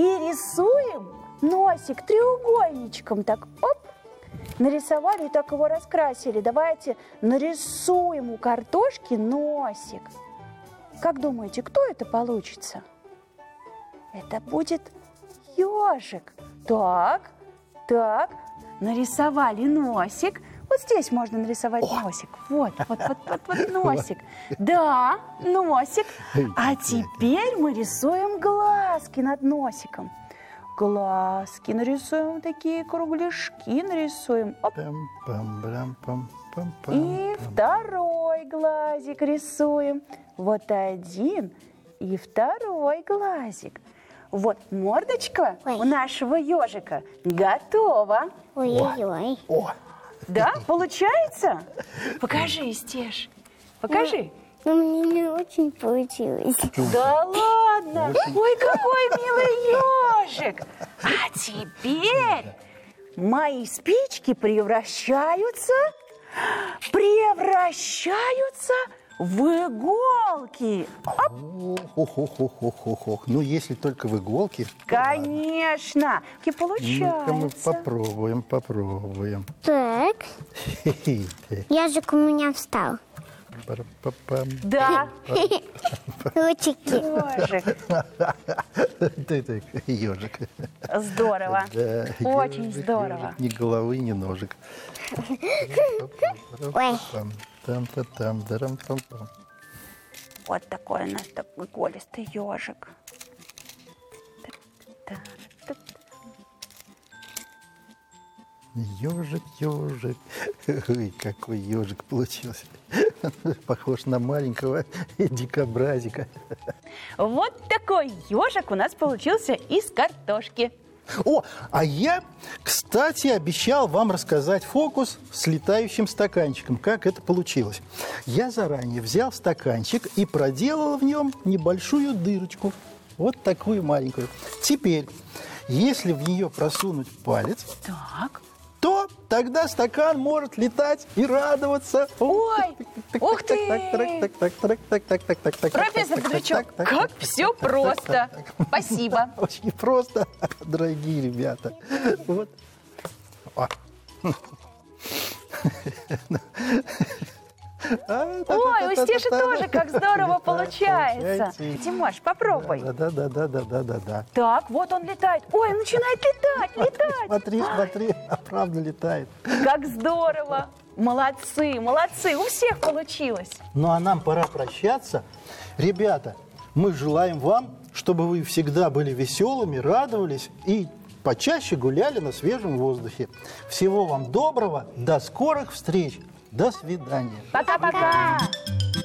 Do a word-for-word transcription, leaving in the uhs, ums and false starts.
И рисуем носик треугольничком. Так, оп, нарисовали и так его раскрасили. Давайте нарисуем у картошки носик. Как думаете, кто это получится? Это будет ежик. Так, так, нарисовали носик. Вот здесь можно нарисовать О! носик. Вот, вот, вот, вот, вот носик. Да, носик. А теперь мы рисуем глазки над носиком. Глазки нарисуем, такие кругляшки нарисуем. Оп. И второй глазик рисуем. Вот один и второй глазик. Вот мордочка Ой. у нашего ежика готова. Ой-ой-ой. Да, получается? Покажи, Стеж, покажи. Но мне не очень получилось. Да ладно? Ой, какой милый ежик. А теперь мои спички превращаются, превращаются в иголки. Ох-ох-ох-ох-ох. Ну, если только в иголки. Конечно. И получается. Ну-ка мы попробуем, попробуем. Так. Ежик у меня встал. Да. Ручики. Ежик. Ты ежик. Здорово. Да, Очень ежик, здорово. Ежик, ни головы, ни ножек. Ой. Вот такой у нас такой голистый ежик. Ежик, ежик. Ой, какой ежик получился. Похож на маленького дикобразика. Вот такой ежик у нас получился из картошки. О, а я, кстати, обещал вам рассказать фокус с летающим стаканчиком. Как это получилось? Я заранее взял стаканчик и проделал в нем небольшую дырочку. Вот такую маленькую. Теперь, если в нее просунуть палец, Так. то тогда стакан может летать и радоваться. Ой, ух ты! Профессор Петручок, как все просто. Спасибо. Очень просто, дорогие ребята. Вот. Ой, у Стеши тоже как здорово получается. Тимош, попробуй. Да, да, да, да, да, да, да, да. Так, вот он летает. Ой, он начинает летать, летать. Смотри, смотри, а правда летает. Как здорово. Молодцы, молодцы, у всех получилось. Ну, а нам пора прощаться. Ребята, мы желаем вам, чтобы вы всегда были веселыми, радовались и почаще гуляли на свежем воздухе. Всего вам доброго, до скорых встреч. До свидания. Пока-пока.